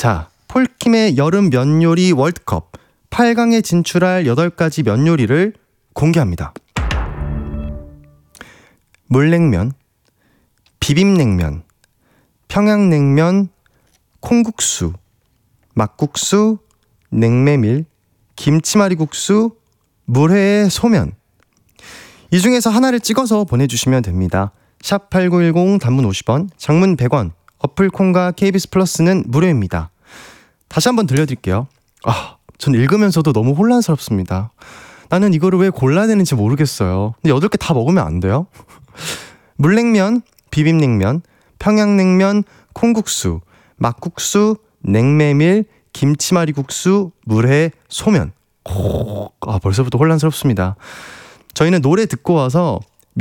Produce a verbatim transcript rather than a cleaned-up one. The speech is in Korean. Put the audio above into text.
자, 폴킴의 여름 면 요리 월드컵 팔 강에 진출할 여덟 가지 면 요리를 공개합니다. 물냉면, 비빔냉면, 평양냉면, 콩국수, 막국수, 냉메밀, 김치말이국수, 물회의 소면. 이 중에서 하나를 찍어서 보내주시면 됩니다. 샵 팔구일공 단문 오십 원, 장문 백 원, 어플콘과 케이비에스 플러스는 무료입니다. 다시 한번 들려드릴게요. 아, 전 읽으면서도 너무 혼란스럽습니다. 나는 이거를 왜 골라야 되는지 모르겠어요. 근데 여덟 개 다 먹으면 안 돼요? 물냉면, 비빔냉면, 평양냉면, 콩국수, 막국수, 냉메밀, 김치말이국수, 물회, 소면. 오, 아, 벌써부터 혼란스럽습니다. 저희는 노래 듣고 와서